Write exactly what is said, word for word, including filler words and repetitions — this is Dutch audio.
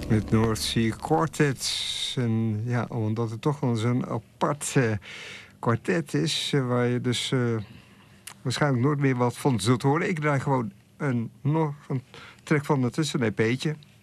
Het North Sea Quartet. En ja, omdat het toch wel zo'n apart uh, kwartet is... Uh, waar je dus uh, waarschijnlijk nooit meer wat van zult horen. Ik draai gewoon een, nog een track van het tussen een E P'tje.